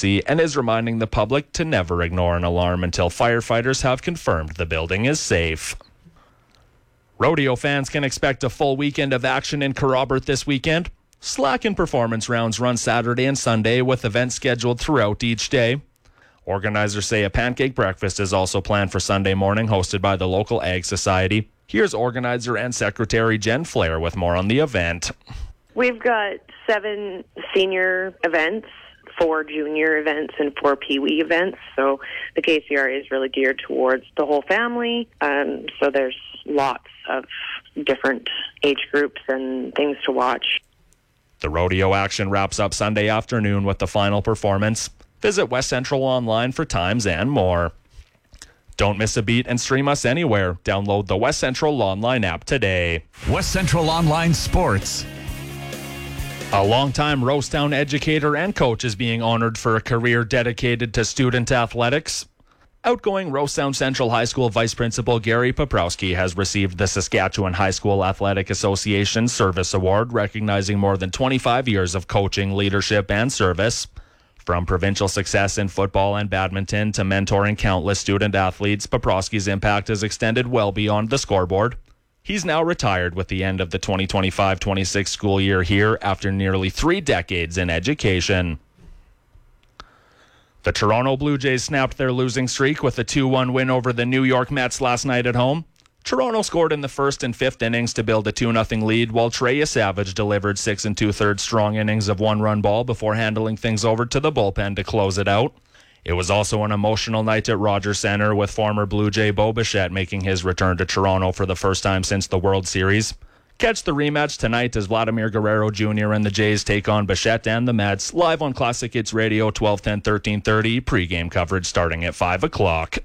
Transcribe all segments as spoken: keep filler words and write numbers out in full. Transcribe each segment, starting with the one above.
emergency and is reminding the public to never ignore an alarm until firefighters have confirmed the building is safe. Rodeo fans can expect a full weekend of action in Kerrobert this weekend. Slack and performance rounds run Saturday and Sunday with events scheduled throughout each day. Organizers say a pancake breakfast is also planned for Sunday morning, hosted by the local Ag Society. Here's organizer and secretary Jen Flair with more on the event. We've got seven senior events, four junior events, and four Pee-wee events. So the K C R A is really geared towards the whole family. Um, so there's lots of different age groups and things to watch. The rodeo action wraps up Sunday afternoon with the final performance. Visit West Central online for times and more. Don't miss a beat and stream us anywhere. Download the West Central Online app today. West Central Online Sports. A longtime Rosetown educator and coach is being honored for a career dedicated to student athletics. Outgoing Rosetown Central High School Vice Principal Gary Poprowski has received the Saskatchewan High School Athletic Association Service Award, recognizing more than twenty-five years of coaching, leadership, and service. From provincial success in football and badminton to mentoring countless student athletes, Poprowski's impact has extended well beyond the scoreboard. He's now retired with the end of the twenty twenty-five twenty-six school year here after nearly three decades in education. The Toronto Blue Jays snapped their losing streak with a two one win over the New York Mets last night at home. Toronto scored in the first and fifth innings to build a two nothing lead, while Treya Savage delivered six and two-thirds strong innings of one-run ball before handling things over to the bullpen to close it out. It was also an emotional night at Rogers Centre, with former Blue Jay Bo Bichette making his return to Toronto for the first time since the World Series. Catch the rematch tonight as Vladimir Guerrero Junior and the Jays take on Bichette and the Mets, live on Classic Hits Radio, twelve ten, thirteen thirty, pregame coverage starting at five o'clock.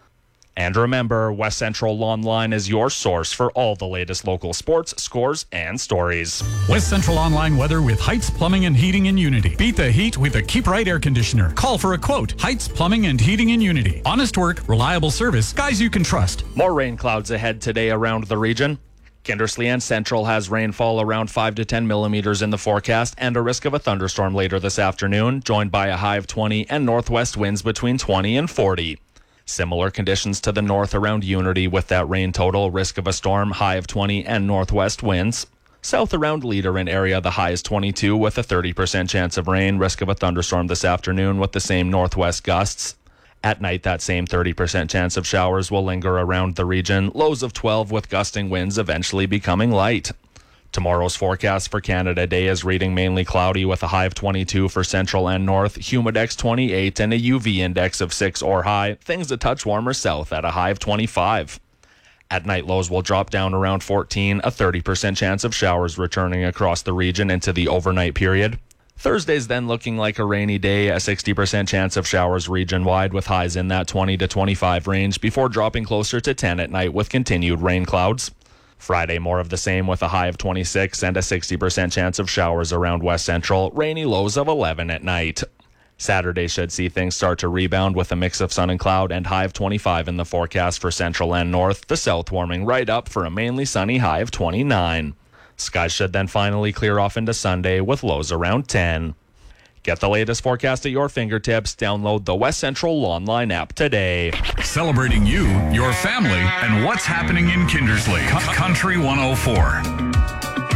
And remember, West Central Online is your source for all the latest local sports, scores, and stories. West Central Online weather with Heights Plumbing and Heating in Unity. Beat the heat with a Keep Right air conditioner. Call for a quote. Heights Plumbing and Heating in Unity. Honest work, reliable service, guys you can trust. More rain clouds ahead today around the region. Kindersley and Central has rainfall around five to ten millimeters in the forecast and a risk of a thunderstorm later this afternoon, joined by a high of twenty and northwest winds between twenty and forty. Similar conditions to the north around Unity with that rain total, risk of a storm, high of twenty and northwest winds. South around Leader in area, the high is twenty-two with a thirty percent chance of rain, risk of a thunderstorm this afternoon with the same northwest gusts. At night, that same thirty percent chance of showers will linger around the region, lows of twelve with gusting winds eventually becoming light. Tomorrow's forecast for Canada Day is reading mainly cloudy with a high of twenty-two for central and north, humidex twenty-eight, and a U V index of six or high, things a touch warmer south at a high of twenty-five. At night, lows will drop down around fourteen, a thirty percent chance of showers returning across the region into the overnight period. Thursday's then looking like a rainy day, a sixty percent chance of showers region-wide with highs in that twenty to twenty-five range before dropping closer to ten at night with continued rain clouds. Friday, more of the same with a high of twenty-six and a sixty percent chance of showers around West Central, rainy lows of eleven at night. Saturday should see things start to rebound with a mix of sun and cloud and high of twenty-five in the forecast for Central and North, the South warming right up for a mainly sunny high of twenty-nine. Skies should then finally clear off into Sunday with lows around ten. Get the latest forecast at your fingertips. Download the West Central Online app today. Celebrating you, your family, and what's happening in Kindersley. C- Country one oh four.